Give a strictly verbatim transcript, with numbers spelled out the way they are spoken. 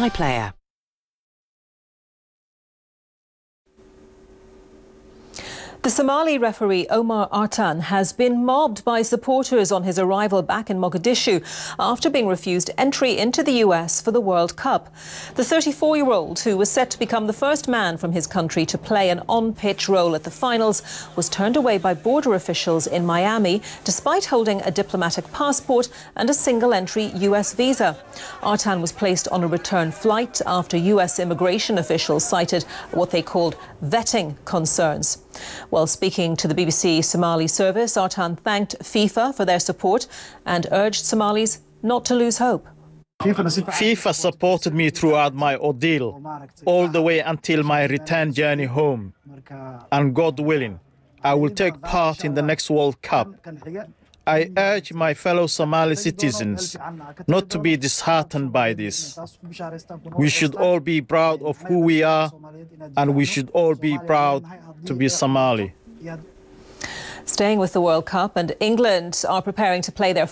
iPlayer. The Somali referee Omar Artan has been mobbed by supporters on his arrival back in Mogadishu after being refused entry into the U S for the World Cup. The thirty-four-year-old, who was set to become the first man from his country to play an on-pitch role at the finals, was turned away by border officials in Miami despite holding a diplomatic passport and a single-entry U S visa. Artan was placed on a return flight after U S immigration officials cited what they called vetting concerns. While speaking to the B B C Somali service, Artan thanked FIFA for their support and urged Somalis not to lose hope. FIFA supported me throughout my ordeal, all the way until my return journey home. And God willing, I will take part in the next World Cup. I urge my fellow Somali citizens not to be disheartened by this. We should all be proud of who we are, and we should all be proud to be Somali. Staying with the World Cup, and England are preparing to play their